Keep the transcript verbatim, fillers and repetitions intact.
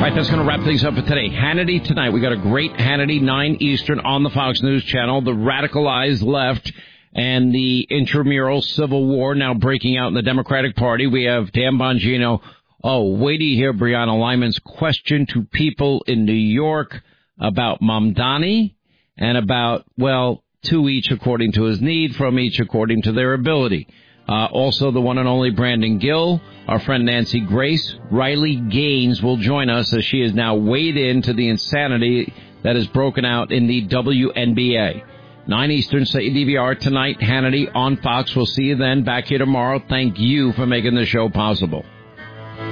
right, that's going to wrap things up for today. Hannity tonight. We got a great Hannity, nine Eastern on the Fox News Channel. The radicalized left and the intramural civil war now breaking out in the Democratic Party. We have Dan Bongino. Oh, wait till you hear Breonna Lyman's question to people in New York about Mamdani and about, well, to each according to his need, from each according to their ability. Uh, also, the one and only Brandon Gill, our friend Nancy Grace, Riley Gaines will join us as she is now weighed into the insanity that has broken out in the W N B A. nine Eastern, set your D V R tonight, Hannity on Fox. We'll see you then back here tomorrow. Thank you for making the show possible.